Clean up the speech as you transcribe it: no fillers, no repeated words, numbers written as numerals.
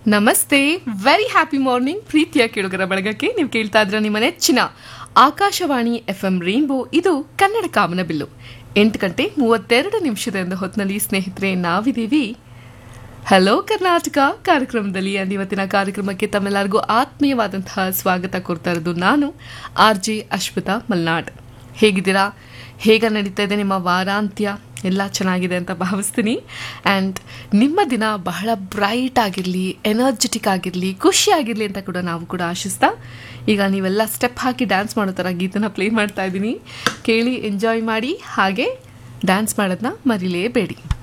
ನಮಸ್ತೆ, very happy morning ಪ್ರೀತಿಯ ಕೇಳುಗರ ಬಳಗಕ್ಕೆ. ನೀವು ಕೇಳ್ತಾ ಇದ್ರ ನಿಮ್ಮ ನೆಚ್ಚಿನ ಆಕಾಶವಾಣಿ FM ರೈನ್ಬೋ. ಇದು ಕನ್ನಡ ಕಾಮನಬಿಲ್ಲು. 8:32 ಹೊತ್ತಿನಲ್ಲಿ ಸ್ನೇಹಿತರೆ ನಾವಿದ್ದೀವಿ ಹಲೋ ಕರ್ನಾಟಕ ಕಾರ್ಯಕ್ರಮದಲ್ಲಿ. ಇವತ್ತಿನ ಕಾರ್ಯಕ್ರಮಕ್ಕೆ ತಮ್ಮೆಲ್ಲರಿಗೂ ಆತ್ಮೀಯವಾದಂತಹ ಸ್ವಾಗತ ಕೊಡ್ತಾ ಇರೋದು ನಾನು RJ ಅಶ್ವಿತಾ ಮಲ್ನಾಡ್. ಹೇಗಿದ್ದೀರಾ? ಹೇಗೆ ನಡೀತಾ ಇದೆ ನಿಮ್ಮ ವಾರಾಂತ್ಯ? ಎಲ್ಲ ಚೆನ್ನಾಗಿದೆ ಅಂತ ಭಾವಿಸ್ತೀನಿ. ಆ್ಯಂಡ್ ನಿಮ್ಮ ದಿನ ಬಹಳ ಬ್ರೈಟ್ ಆಗಿರಲಿ, ಎನರ್ಜೆಟಿಕ್ ಆಗಿರಲಿ, ಖುಷಿಯಾಗಿರಲಿ ಅಂತ ಕೂಡ ನಾವು ಕೂಡ ಆಶಿಸ್ತಾ ಈಗ ನೀವೆಲ್ಲ ಸ್ಟೆಪ್ ಹಾಕಿ ಡ್ಯಾನ್ಸ್ ಮಾಡೋ ಥರ ಗೀತನ ಪ್ಲೇ ಮಾಡ್ತಾ ಇದ್ದೀನಿ. ಕೇಳಿ ಎಂಜಾಯ್ ಮಾಡಿ, ಹಾಗೆ ಡ್ಯಾನ್ಸ್ ಮಾಡೋದನ್ನ ಮರಿಲೇಬೇಡಿ.